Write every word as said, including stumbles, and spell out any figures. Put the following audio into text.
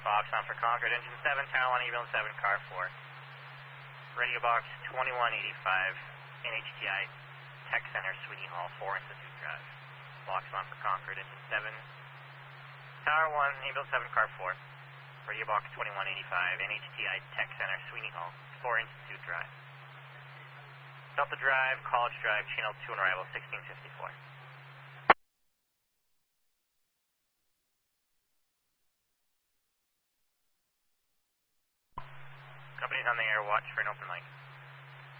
Fox on for Concord, engine seven, tower one, ambulance seven, car four. Radio box twenty-one eighty-five, N H T I Tech Center, Sweeney Hall, four Institute Drive. Fox on for Concord, engine seven, tower one, ambulance seven, car four. Radio box twenty-one eighty-five, N H T I Tech Center, Sweeney Hall, four Institute Drive. Delta Drive, College Drive, channel two on arrival, sixteen fifty-four. Company's on the air, watch for an open mic.